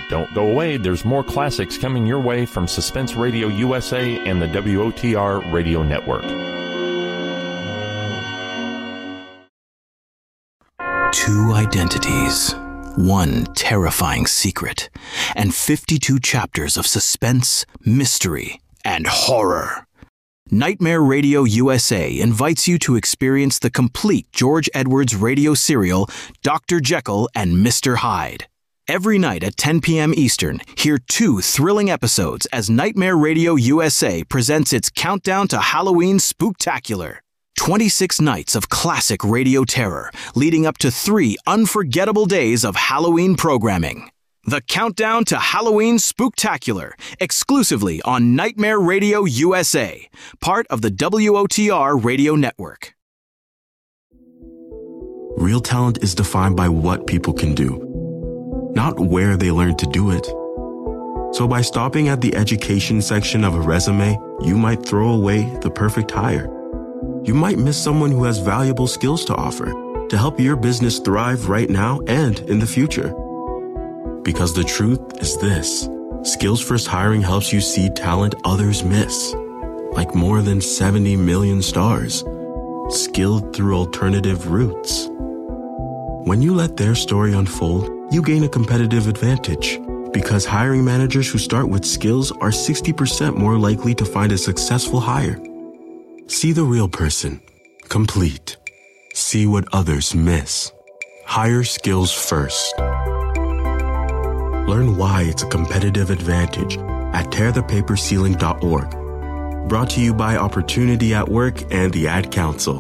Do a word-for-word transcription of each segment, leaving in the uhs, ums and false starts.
Don't go away. There's more classics coming your way from Suspense Radio U S A and the W O T R Radio Network. Two identities, one terrifying secret, and fifty-two chapters of suspense, mystery, and horror. Nightmare Radio U S A invites you to experience the complete George Edwards radio serial, Doctor Jekyll and Mister Hyde. Every night at ten p.m. Eastern, hear two thrilling episodes as Nightmare Radio U S A presents its Countdown to Halloween Spooktacular. twenty-six nights of classic radio terror, leading up to three unforgettable days of Halloween programming. The Countdown to Halloween Spooktacular, exclusively on Nightmare Radio U S A, part of the W O T R Radio Network. Real talent is defined by what people can do, not where they learn to do it. So by stopping at the education section of a resume, you might throw away the perfect hire. You might miss someone who has valuable skills to offer to help your business thrive right now and in the future. Because the truth is this: Skills First Hiring helps you see talent others miss, like more than seventy million stars, skilled through alternative routes. When you let their story unfold, you gain a competitive advantage, because hiring managers who start with skills are sixty percent more likely to find a successful hire. See the real person, complete. See what others miss. Hire skills first. Learn why it's a competitive advantage at tear the paper ceiling dot org. Brought to you by Opportunity at Work and the Ad Council.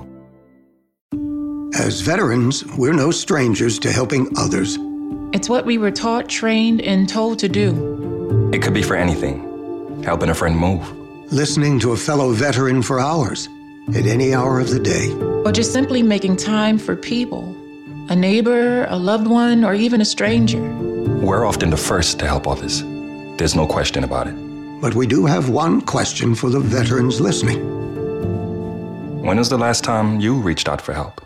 As veterans, we're no strangers to helping others. It's what we were taught, trained, and told to do. It could be for anything. Helping a friend move. Listening to a fellow veteran for hours, at any hour of the day. Or just simply making time for people. A neighbor, a loved one, or even a stranger. We're often the first to help others. There's no question about it. But we do have one question for the veterans listening. When was the last time you reached out for help?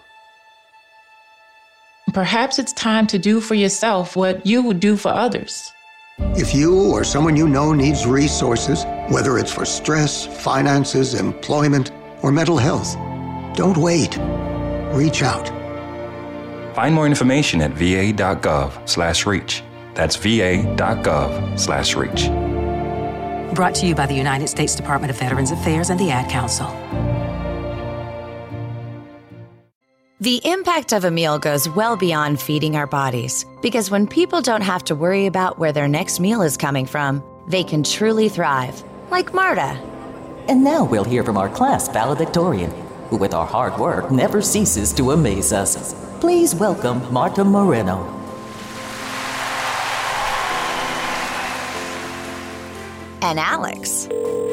Perhaps it's time to do for yourself what you would do for others. If you or someone you know needs resources, whether it's for stress, finances, employment, or mental health, don't wait. Reach out. Find more information at va.gov slash reach. That's va.gov slash reach. Brought to you by the United States Department of Veterans Affairs and the Ad Council. The impact of a meal goes well beyond feeding our bodies, because when people don't have to worry about where their next meal is coming from, they can truly thrive, like Marta. And now we'll hear from our class valedictorian, who with our hard work never ceases to amaze us. Please welcome Marta Moreno. And Alex.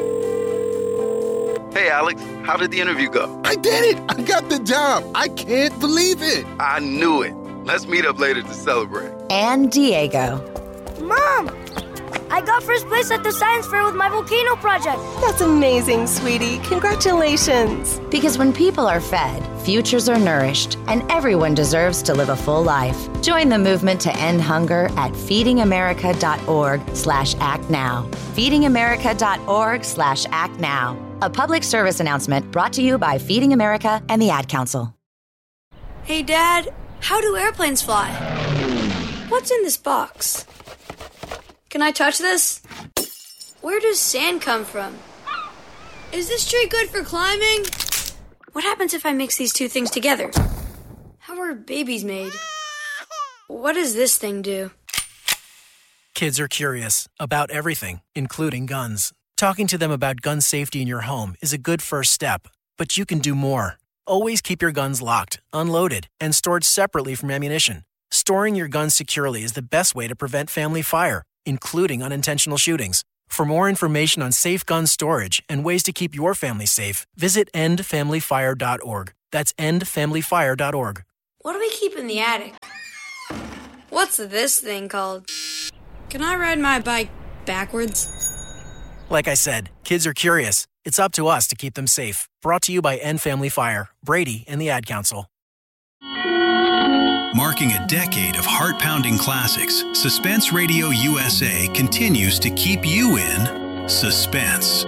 Hey, Alex, how did the interview go? I did it! I got the job! I can't believe it! I knew it. Let's meet up later to celebrate. And Diego. Mom! I got first place at the science fair with my volcano project. That's amazing, sweetie. Congratulations. Because when people are fed, futures are nourished, and everyone deserves to live a full life. Join the movement to end hunger at feedingamerica.org slash act now. feedingamerica.org slash act now. A public service announcement brought to you by Feeding America and the Ad Council. Hey, Dad, how do airplanes fly? What's in this box? Can I touch this? Where does sand come from? Is this tree good for climbing? What happens if I mix these two things together? How are babies made? What does this thing do? Kids are curious about everything, including guns. Talking to them about gun safety in your home is a good first step, but you can do more. Always keep your guns locked, unloaded, and stored separately from ammunition. Storing your guns securely is the best way to prevent family fire, including unintentional shootings. For more information on safe gun storage and ways to keep your family safe, visit end family fire dot org. That's end family fire dot org. What do we keep in the attic? What's this thing called? Can I ride my bike backwards? Like I said, kids are curious. It's up to us to keep them safe. Brought to you by End Family Fire, Brady, and the Ad Council. Marking a decade of heart-pounding classics, Suspense Radio U S A continues to keep you in suspense.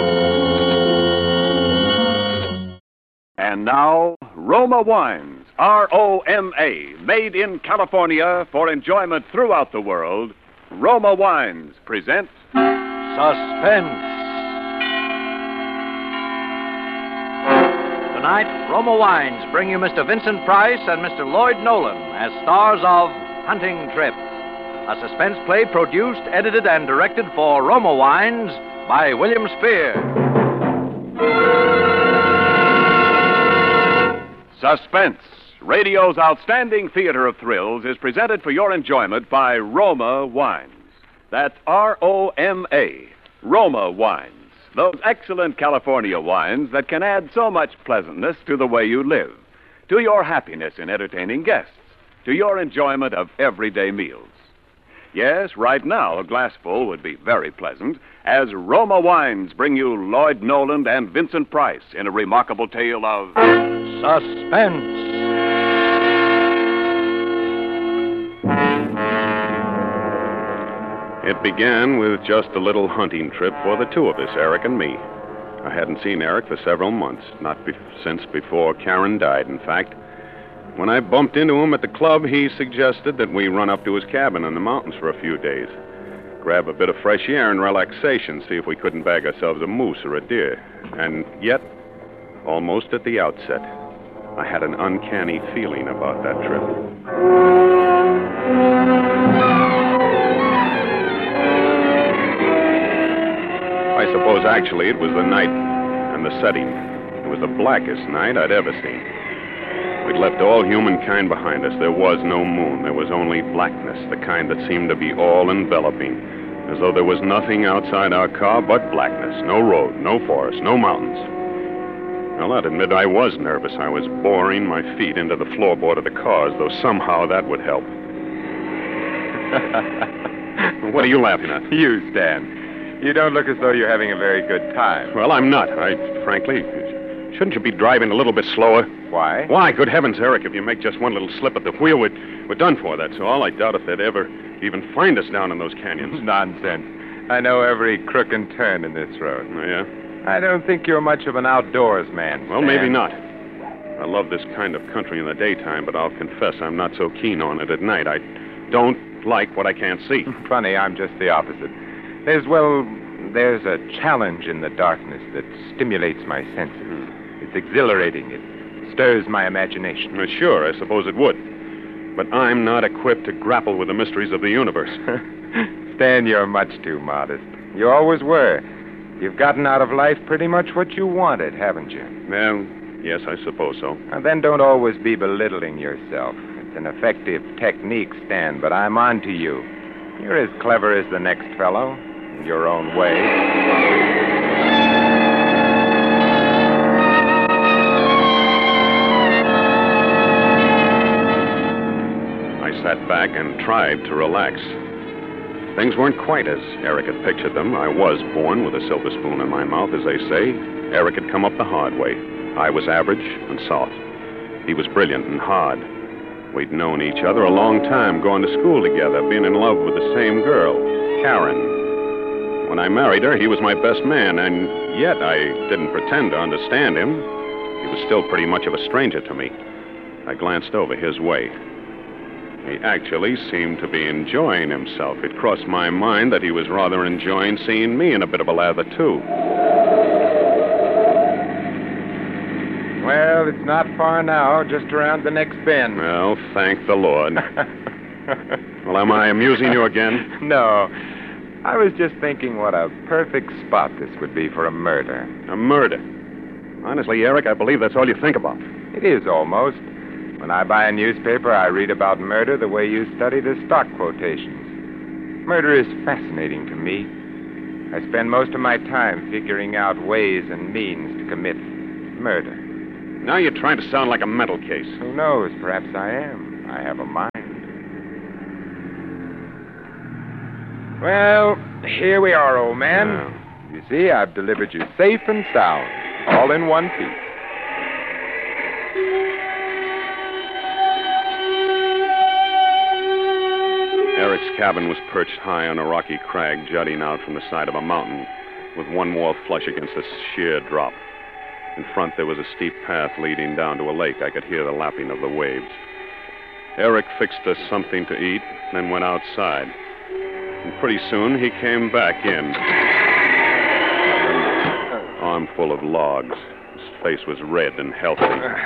And now, Roma Wines, R O M A, made in California for enjoyment throughout the world. Roma Wines present Suspense. Tonight, Roma Wines bring you Mister Vincent Price and Mister Lloyd Nolan as stars of Hunting Trip, a suspense play produced, edited, and directed for Roma Wines by William Spear. Suspense, radio's outstanding theater of thrills, is presented for your enjoyment by Roma Wines. That's R O M A, Roma Wines. Those excellent California wines that can add so much pleasantness to the way you live, to your happiness in entertaining guests, to your enjoyment of everyday meals. Yes, right now, a glassful would be very pleasant, as Roma Wines bring you Lloyd Nolan and Vincent Price in a remarkable tale of suspense. It began with just a little hunting trip for the two of us, Eric and me. I hadn't seen Eric for several months, not be- since before Karen died, in fact. When I bumped into him at the club, he suggested that we run up to his cabin in the mountains for a few days, grab a bit of fresh air and relaxation, see if we couldn't bag ourselves a moose or a deer. And yet, almost at the outset, I had an uncanny feeling about that trip. I suppose actually it was the night and the setting. It was the blackest night I'd ever seen. We'd left all humankind behind us. There was no moon. There was only blackness, the kind that seemed to be all-enveloping, as though there was nothing outside our car but blackness. No road, no forest, no mountains. Well, I'd admit I was nervous. I was boring my feet into the floorboard of the car as though somehow that would help. What are you laughing at? You, Stan. You don't look as though you're having a very good time. Well, I'm not. I, frankly, shouldn't you be driving a little bit slower? Why? Why? Good heavens, Eric, if you make just one little slip at the wheel, we're, we're done for, that's all. I doubt if they'd ever even find us down in those canyons. Nonsense. I know every crook and turn in this road. Oh, yeah? I don't think you're much of an outdoors man, Well, Stan. maybe not. I love this kind of country in the daytime, but I'll confess I'm not so keen on it at night. I don't like what I can't see. Funny, I'm just the opposite. There's, well, there's a challenge in the darkness that stimulates my senses. Mm. It's exhilarating. It stirs my imagination. Well, sure, I suppose it would. But I'm not equipped to grapple with the mysteries of the universe. Stan, you're much too modest. You always were. You've gotten out of life pretty much what you wanted, haven't you? Well, yes, I suppose so. And then don't always be belittling yourself. It's an effective technique, Stan, but I'm on to you. You're as clever as the next fellow, in your own way. I sat back and tried to relax. Things weren't quite as Eric had pictured them. I was born with a silver spoon in my mouth, as they say. Eric had come up the hard way. I was average and soft. He was brilliant and hard. We'd known each other a long time, going to school together, being in love with the same girl, Karen. When I married her, he was my best man, and yet I didn't pretend to understand him. He was still pretty much of a stranger to me. I glanced over his way. He actually seemed to be enjoying himself. It crossed my mind that he was rather enjoying seeing me in a bit of a lather, too. Well, it's not far now, just around the next bend. Well, thank the Lord. Well, am I amusing you again? No. I was just thinking what a perfect spot this would be for a murder. A murder? Honestly, Eric, I believe that's all you think about. It is almost. When I buy a newspaper, I read about murder the way you study the stock quotations. Murder is fascinating to me. I spend most of my time figuring out ways and means to commit murder. Now you're trying to sound like a mental case. Who knows? Perhaps I am. I have a mind. Well, here we are, old man. Oh. You see, I've delivered you safe and sound, all in one piece. Eric's cabin was perched high on a rocky crag jutting out from the side of a mountain, with one wall flush against a sheer drop. In front, there was a steep path leading down to a lake. I could hear the lapping of the waves. Eric fixed us something to eat, then went outside. And pretty soon, he came back in. Armful of logs. His face was red and healthy.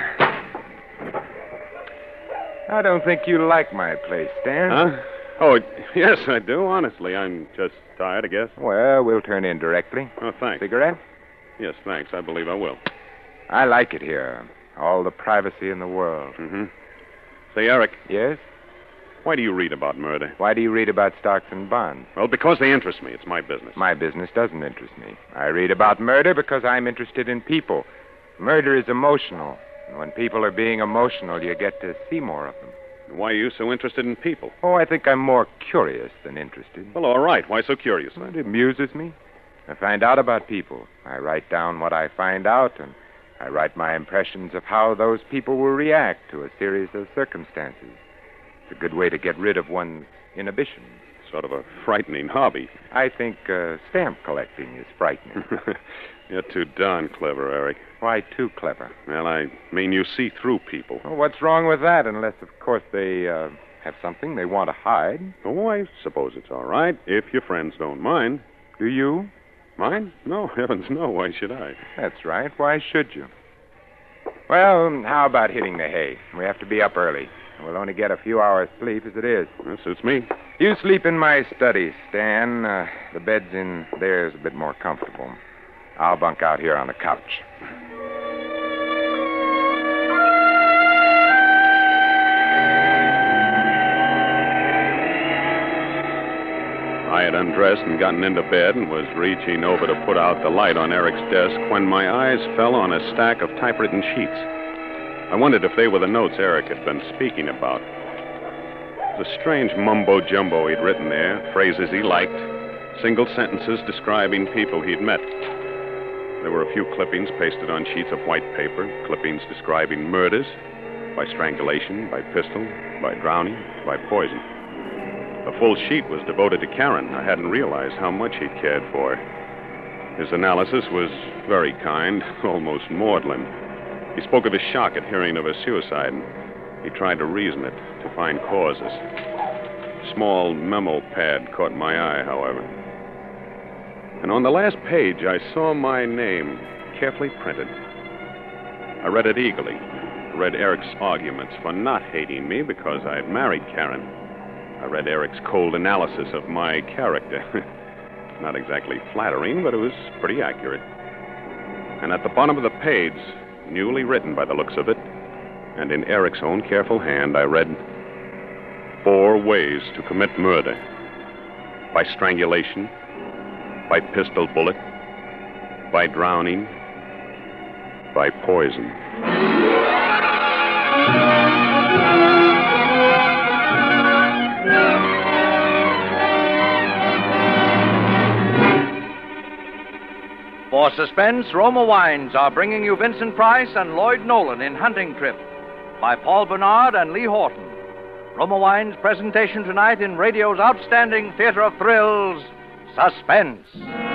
I don't think you like my place, Stan. Huh? Oh, yes, I do, honestly. I'm just tired, I guess. Well, we'll turn in directly. Oh, thanks. Cigarette? Yes, thanks. I believe I will. I like it here. All the privacy in the world. Mm-hmm. Say, Eric. Yes? Why do you read about murder? Why do you read about stocks and bonds? Well, because they interest me. It's my business. My business doesn't interest me. I read about murder because I'm interested in people. Murder is emotional. And when people are being emotional, you get to see more of them. Why are you so interested in people? Oh, I think I'm more curious than interested. Well, all right. Why so curious, then? It amuses me. I find out about people. I write down what I find out, and I write my impressions of how those people will react to a series of circumstances. It's a good way to get rid of one's inhibitions. Sort of a frightening hobby. I think uh, stamp collecting is frightening. You're too darn clever, Eric. Why too clever? Well, I mean you see through people. Well, what's wrong with that, unless, of course, they uh, have something they want to hide? Oh, I suppose it's all right, if your friends don't mind. Do you? Mind? No, heavens no. Why should I? That's right. Why should you? Well, how about hitting the hay? We have to be up early. We'll only get a few hours' sleep as it is. That suits me. You sleep in my study, Stan. Uh, the bed's in there is a bit more comfortable. I'll bunk out here on the couch. I had undressed and gotten into bed and was reaching over to put out the light on Eric's desk when my eyes fell on a stack of typewritten sheets. I wondered if they were the notes Eric had been speaking about. The strange mumbo-jumbo he'd written there, phrases he liked, single sentences describing people he'd met. There were a few clippings pasted on sheets of white paper, clippings describing murders, by strangulation, by pistol, by drowning, by poison. The full sheet was devoted to Karen. I hadn't realized how much he cared for her. His analysis was very kind, almost maudlin. He spoke of his shock at hearing of her suicide, and he tried to reason it, to find causes. A small memo pad caught my eye, however. And on the last page, I saw my name carefully printed. I read it eagerly. I read Eric's arguments for not hating me because I had married Karen. I read Eric's cold analysis of my character. Not exactly flattering, but it was pretty accurate. And at the bottom of the page, newly written by the looks of it, and in Eric's own careful hand, I read, four ways to commit murder. By strangulation, by pistol bullet, by drowning, by poison. For Suspense, Roma Wines are bringing you Vincent Price and Lloyd Nolan in Hunting Trip by Paul Bernard and Lee Horton. Roma Wines' presentation tonight in radio's outstanding theater of thrills, Suspense.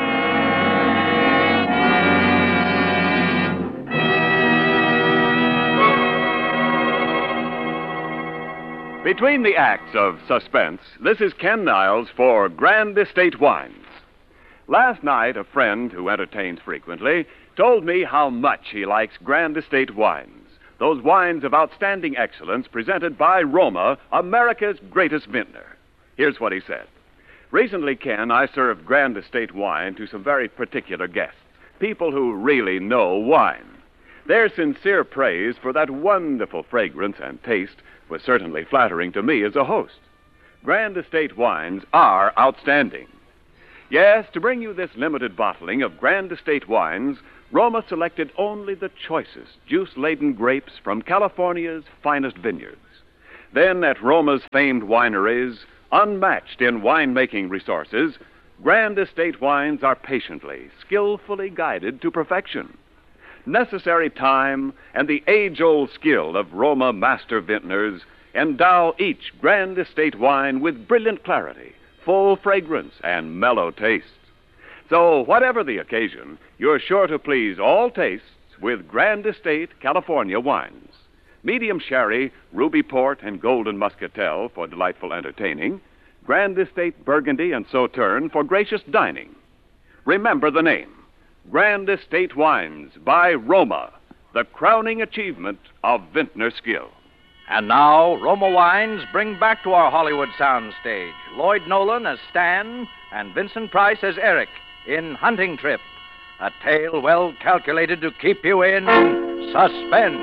Between the acts of Suspense, this is Ken Niles for Grand Estate Wines. Last night, a friend who entertains frequently told me how much he likes Grand Estate Wines, those wines of outstanding excellence presented by Roma, America's greatest vintner. Here's what he said. Recently, Ken, I served Grand Estate wine to some very particular guests, people who really know wine. Their sincere praise for that wonderful fragrance and taste was certainly flattering to me as a host. Grand Estate wines are outstanding. Yes, to bring you this limited bottling of Grand Estate wines, Roma selected only the choicest, juice-laden grapes from California's finest vineyards. Then, at Roma's famed wineries, unmatched in winemaking resources, Grand Estate wines are patiently, skillfully guided to perfection. Necessary time and the age-old skill of Roma master vintners endow each Grand Estate wine with brilliant clarity, full fragrance, and mellow taste. So, whatever the occasion, you're sure to please all tastes with Grand Estate California wines. Medium sherry, ruby port, and golden muscatel for delightful entertaining. Grand Estate Burgundy and Sauterne for gracious dining. Remember the name, Grand Estate Wines by Roma, the crowning achievement of vintner skill. And now, Roma Wines bring back to our Hollywood soundstage Lloyd Nolan as Stan and Vincent Price as Eric in Hunting Trip, a tale well calculated to keep you in suspense.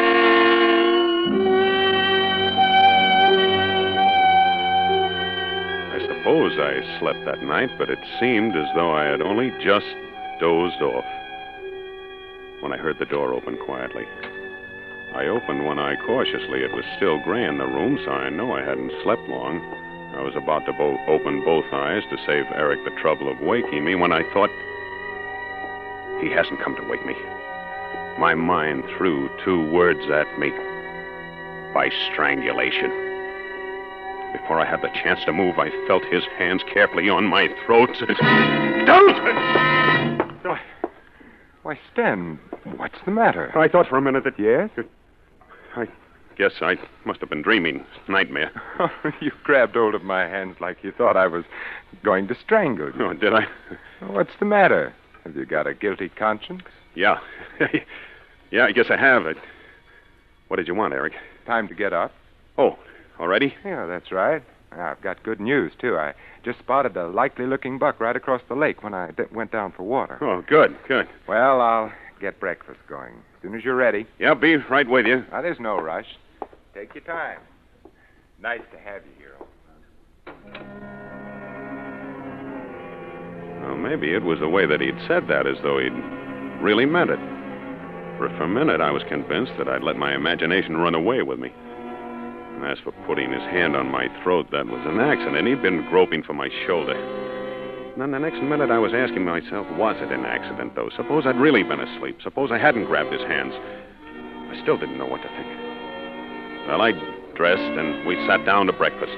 I suppose I slept that night, but it seemed as though I had only just dozed off when I heard the door open quietly. I opened one eye cautiously. It was still gray in the room, so I know I hadn't slept long. I was about to bo- open both eyes to save Eric the trouble of waking me when I thought, he hasn't come to wake me. My mind threw two words at me. By strangulation. Before I had the chance to move, I felt his hands carefully on my throat. Don't! Why, why, Stan, what's the matter? I thought for a minute that... Yes? I guess I must have been dreaming. Nightmare. You grabbed hold of my hands like you thought I was going to strangle you. Oh, did I? What's the matter? Have you got a guilty conscience? Yeah. Yeah, I guess I have. It. What did you want, Eric? Time to get up. Oh, already? Yeah, that's right. I've got good news, too. I just spotted a likely-looking buck right across the lake when I d- went down for water. Oh, good, good. Well, I'll get breakfast going. As soon as you're ready. Yeah, I'll be right with you. Now, there's no rush. Take your time. Nice to have you here. Well, maybe it was the way that he'd said that, as though he'd really meant it. For, for a minute, I was convinced that I'd let my imagination run away with me. And as for putting his hand on my throat, that was an accident. He'd been groping for my shoulder. And then the next minute, I was asking myself, was it an accident, though? Suppose I'd really been asleep. Suppose I hadn't grabbed his hands. I still didn't know what to think. Well, I dressed, and we sat down to breakfast.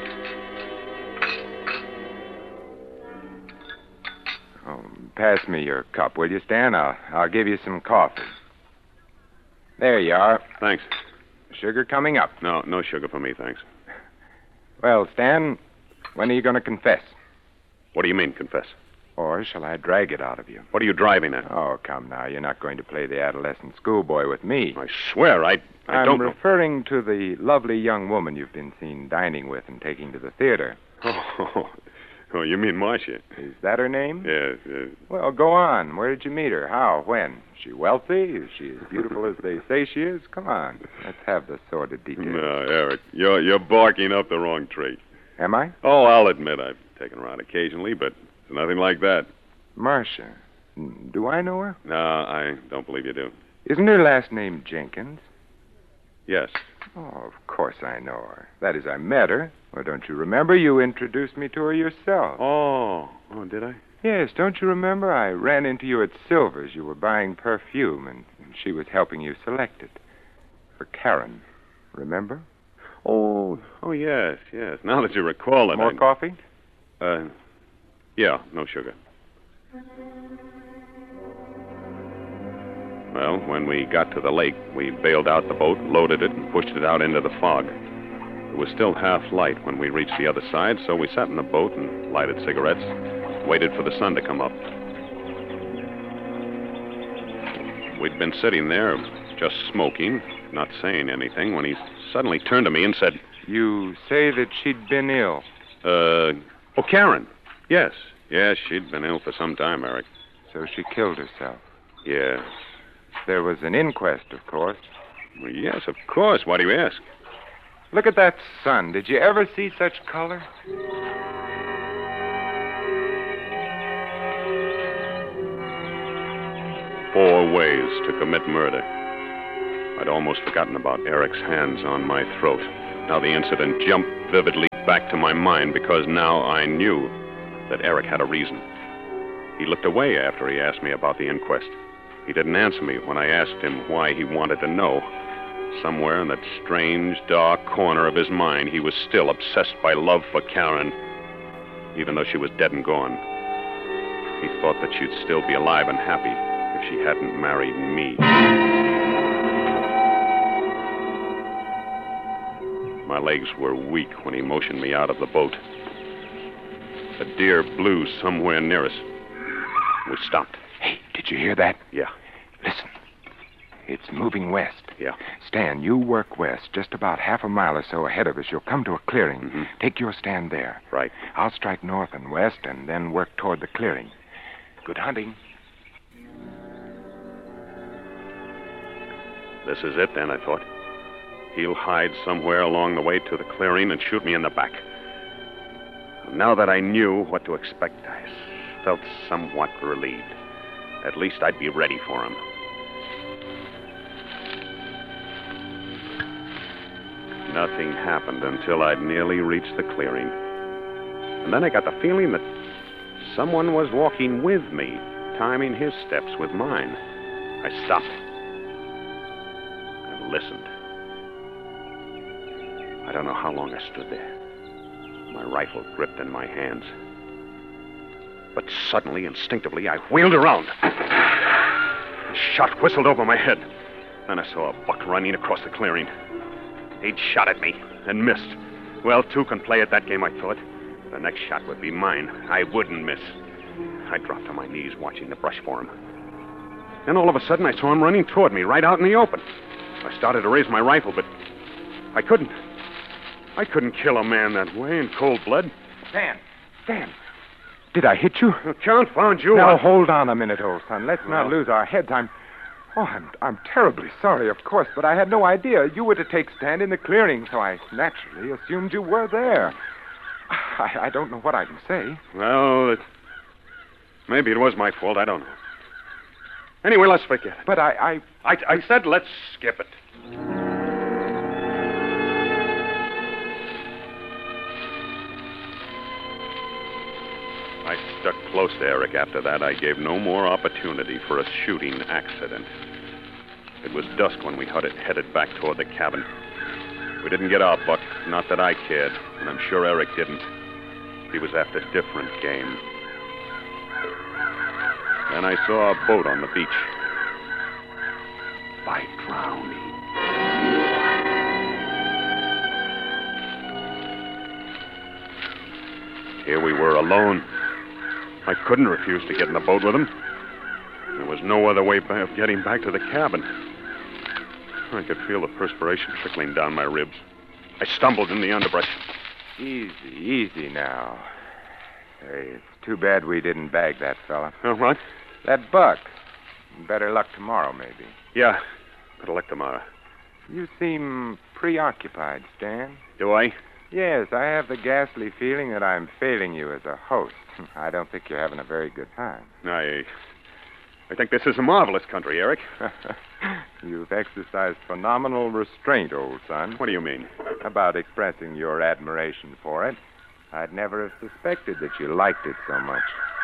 Oh, pass me your cup, will you, Stan? I'll, I'll give you some coffee. There you are. Thanks. Sugar coming up. No, no sugar for me, thanks. Well, Stan, when are you going to confess? What do you mean, confess? Or shall I drag it out of you? What are you driving at? Oh, come now. You're not going to play the adolescent schoolboy with me. I swear, I, I I'm don't know. referring to the lovely young woman you've been seen dining with and taking to the theater. Oh, oh you mean Marcia? Is that her name? Yes. yes. Well, go on. Where did you meet her? How? When? Is she wealthy? Is she as beautiful as they say she is? Come on. Let's have the sordid details. No, Eric, you're, you're barking up the wrong tree. Am I? Oh, I'll admit I've taken her out occasionally, but it's nothing like that. Marcia. Do I know her? No, I don't believe you do. Isn't her last name Jenkins? Yes. Oh, of course I know her. That is, I met her. Well, don't you remember? You introduced me to her yourself. Oh. Oh, did I? Yes, don't you remember? I ran into you at Silver's. You were buying perfume, and, and she was helping you select it. For Karen. Remember? Oh, oh, yes, yes. Now that you recall it. More I... coffee? Uh, yeah, no sugar. Well, when we got to the lake, we bailed out the boat, loaded it, and pushed it out into the fog. It was still half light when we reached the other side, so we sat in the boat and lighted cigarettes, waited for the sun to come up. We'd been sitting there, just smoking, not saying anything, when he suddenly turned to me and said... You say that she'd been ill? Uh, oh, Karen. Yes. Yes, she'd been ill for some time, Eric. So she killed herself? Yes. There was an inquest, of course. Well, yes, of course. Why do you ask? Look at that sun. Did you ever see such color? Four ways to commit murder. I'd almost forgotten about Eric's hands on my throat. Now the incident jumped vividly back to my mind because now I knew that Eric had a reason. He looked away after he asked me about the inquest. He didn't answer me when I asked him why he wanted to know. Somewhere in that strange, dark corner of his mind, he was still obsessed by love for Karen, even though she was dead and gone. He thought that she'd still be alive and happy if she hadn't married me. My legs were weak when he motioned me out of the boat. A deer blew somewhere near us. We stopped. Hey, did you hear that? Yeah. Listen. It's moving west. Yeah. Stan, you work west, just about half a mile or so ahead of us. You'll come to a clearing. Mm-hmm. Take your stand there. Right. I'll strike north and west and then work toward the clearing. Good hunting. This is it, then, I thought. He'll hide somewhere along the way to the clearing and shoot me in the back. Now that I knew what to expect, I felt somewhat relieved. At least I'd be ready for him. Nothing happened until I'd nearly reached the clearing. And then I got the feeling that someone was walking with me, timing his steps with mine. I stopped and listened. I don't know how long I stood there, my rifle gripped in my hands. But suddenly, instinctively, I wheeled around. A shot whistled over my head. Then I saw a buck running across the clearing. He'd shot at me and missed. Well, two can play at that game, I thought. The next shot would be mine. I wouldn't miss. I dropped on my knees watching the brush for him. Then all of a sudden, I saw him running toward me, right out in the open. I started to raise my rifle, but I couldn't. I couldn't kill a man that way in cold blood. Stan, Stan, did I hit you? Confound you. Now, I... hold on a minute, old son. Let's well... not lose our heads. I'm... Oh, I'm, I'm terribly sorry, of course, but I had no idea you were to take stand in the clearing, so I naturally assumed you were there. I, I don't know what I can say. Well, it... maybe it was my fault. I don't know. Anyway, let's forget it. But I... I, I, I said let's skip it. I stuck close to Eric after that. I gave no more opportunity for a shooting accident. It was dusk when we headed, headed back toward the cabin. We didn't get our buck, not that I cared, and I'm sure Eric didn't. He was after different game. Then I saw a boat on the beach. By drowning. Here we were alone. I couldn't refuse to get in the boat with him. There was no other way of getting back to the cabin. I could feel the perspiration trickling down my ribs. I stumbled in the underbrush. Easy, easy now. Hey, it's too bad we didn't bag that fella. Oh, what? That buck. Better luck tomorrow, maybe. Yeah, better luck tomorrow. You seem preoccupied, Stan. Do I? Yes, I have the ghastly feeling that I'm failing you as a host. I don't think you're having a very good time. I... I think this is a marvelous country, Eric. You've exercised phenomenal restraint, old son. What do you mean? About expressing your admiration for it. I'd never have suspected that you liked it so much.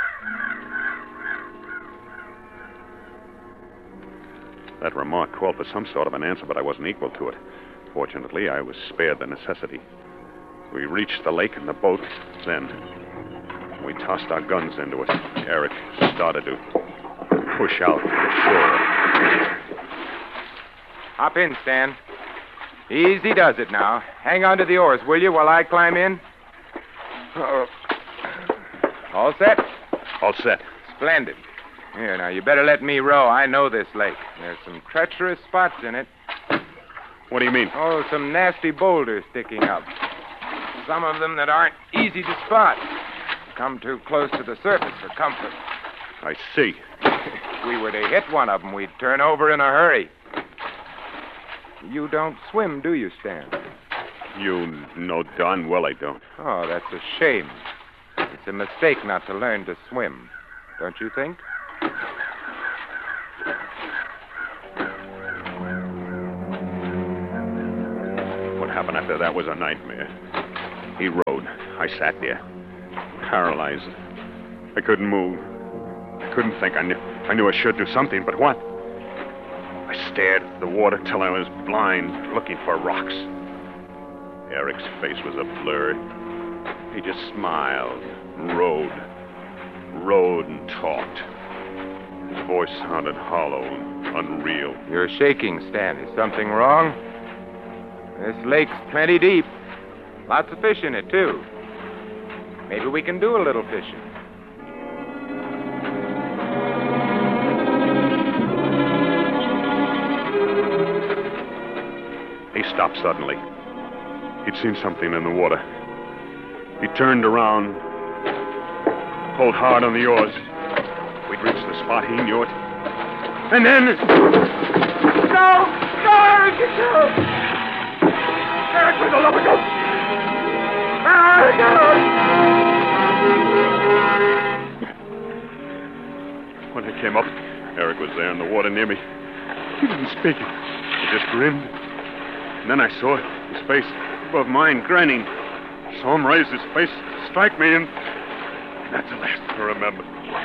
That remark called for some sort of an answer, but I wasn't equal to it. Fortunately, I was spared the necessity. We reached the lake in the boat. Then we tossed our guns into it. Eric started to push out to the shore. Hop in, Stan. Easy does it now. Hang on to the oars, will you, while I climb in? Uh-oh. All set? All set. Splendid. Here, now, you better let me row. I know this lake. There's some treacherous spots in it. What do you mean? Oh, some nasty boulders sticking up. Some of them that aren't easy to spot. Come too close to the surface for comfort. I see. If we were to hit one of them, we'd turn over in a hurry. You don't swim, do you, Stan? You know darn well I don't. Oh, that's a shame. It's a mistake not to learn to swim, don't you think? What happened after that was a nightmare. He rowed. I sat there, paralyzed. I couldn't move. I couldn't think. I knew, I knew I should do something, but what? I I stared at the water till I was blind, looking for rocks. Eric's face was a blur. He just smiled, rode, rode and talked. His voice sounded hollow and unreal. You're shaking, Stan. Is something wrong? This lake's plenty deep. Lots of fish in it, too. Maybe we can do a little fishing. He stopped suddenly. He'd seen something in the water. He turned around, pulled hard on the oars. We'd reached the spot. He knew it. And then... No! No, Eric! No! Eric, for the love of God! Eric! When I came up, Eric was there in the water near me. He didn't speak. He just grinned. And then I saw his face above mine, grinning. I saw him raise his face, strike me, and that's the last I remember.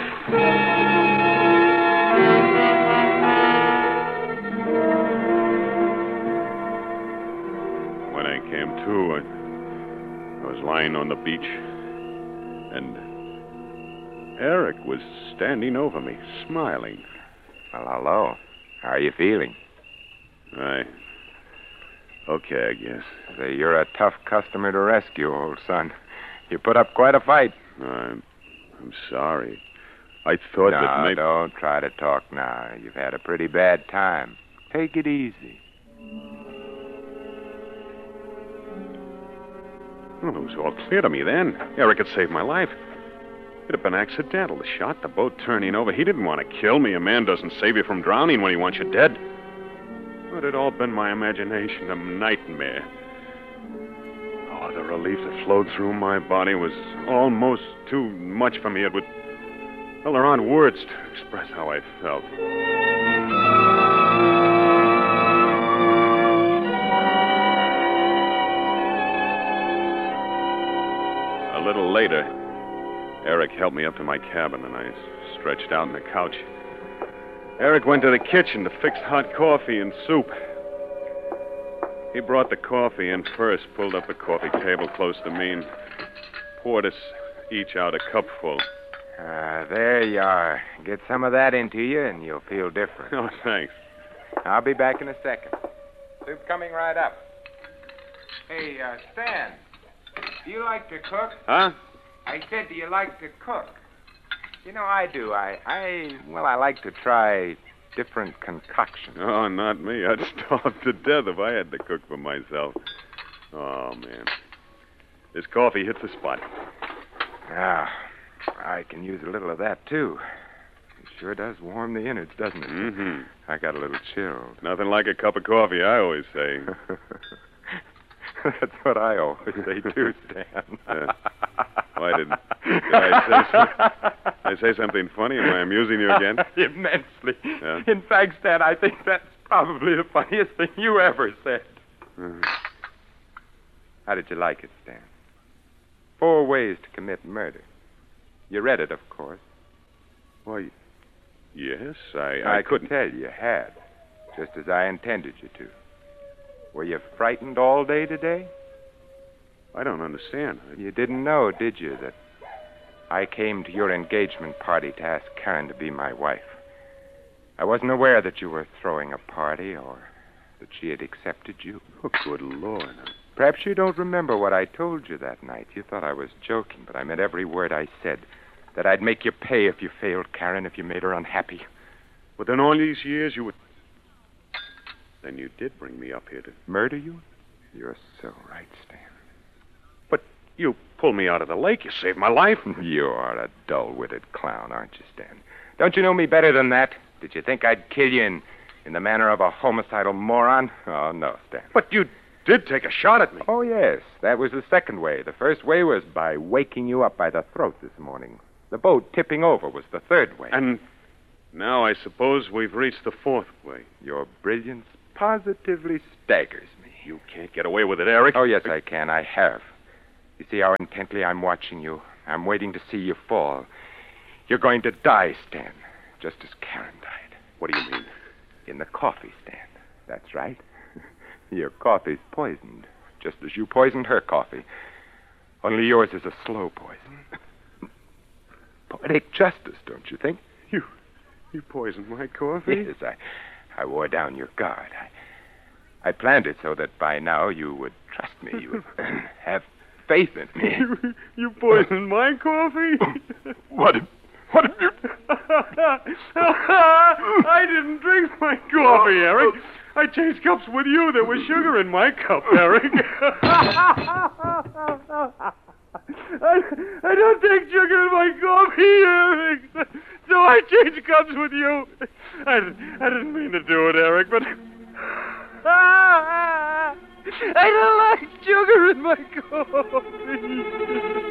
When I came to, I, I was lying on the beach, and Eric was standing over me, smiling. Well, hello. How are you feeling? I... Okay, I guess. Say, you're a tough customer to rescue, old son. You put up quite a fight. I'm... I'm sorry. I thought no, that maybe... don't try to talk now. You've had a pretty bad time. Take it easy. Well, it was all clear to me then. Eric had saved my life. It had been accidental. The shot, the boat turning over. He didn't want to kill me. A man doesn't save you from drowning when he wants you dead. But it had all been my imagination, a nightmare. Oh, the relief that flowed through my body was almost too much for me. It would... Well, there aren't words to express how I felt. A little later, Eric helped me up to my cabin, and I stretched out on the couch. Eric went to the kitchen to fix hot coffee and soup. He brought the coffee in first, pulled up a coffee table close to me, and poured us each out a cupful. Uh, there you are. Get some of that into you, and you'll feel different. Oh, thanks. I'll be back in a second. Soup's coming right up. Hey, uh, Stan, do you like to cook? Huh? I said, do you like to cook? You know, I do. I, I, well, I like to try different concoctions. Oh, not me. I'd starve to death if I had to cook for myself. Oh, man. This coffee hits the spot. Ah, I can use a little of that, too. It sure does warm the innards, doesn't it? Mm-hmm. I got a little chilled. Nothing like a cup of coffee, I always say. That's what I always say, too, Stan. uh, why didn't... Did I say, so, did I say something funny? Am I amusing you again? Immensely. Yeah? In fact, Stan, I think that's probably the funniest thing you ever said. Uh-huh. How did you like it, Stan? Four ways to commit murder. You read it, of course. Why, yes, I... I, I couldn't... tell you had, just as I intended you to. Were you frightened all day today? I don't understand. I... You didn't know, did you, that I came to your engagement party to ask Karen to be my wife? I wasn't aware that you were throwing a party or that she had accepted you. Oh, good Lord. Perhaps you don't remember what I told you that night. You thought I was joking, but I meant every word I said. That I'd make you pay if you failed Karen, if you made her unhappy. Within all these years, you would... Then you did bring me up here to... Murder you? You're so right, Stan. But you pulled me out of the lake. You saved my life. You are a dull-witted clown, aren't you, Stan? Don't you know me better than that? Did you think I'd kill you in, in the manner of a homicidal moron? Oh, no, Stan. But you did take a shot at me. Oh, yes. That was the second way. The first way was by waking you up by the throat this morning. The boat tipping over was the third way. And now I suppose we've reached the fourth way. Your brilliance positively staggers me. You can't get away with it, Eric. Oh, yes, I can. I have. You see how intently I'm watching you. I'm waiting to see you fall. You're going to die, Stan, just as Karen died. What do you mean? In the coffee stand. That's right. Your coffee's poisoned, just as you poisoned her coffee. Only yours is a slow poison. Poetic justice, don't you think? You you poisoned my coffee? Yes, I, I wore down your guard. I, I planned it so that by now you would trust me. You would have faith in me. You, you poisoned my coffee? What if, what if you... I didn't drink my coffee, Eric. I changed cups with you. There was sugar in my cup, Eric. I, I don't take sugar in my coffee, Eric. So I changed cups with you. I, I didn't mean to do it, Eric, but... I don't like sugar in my coffee.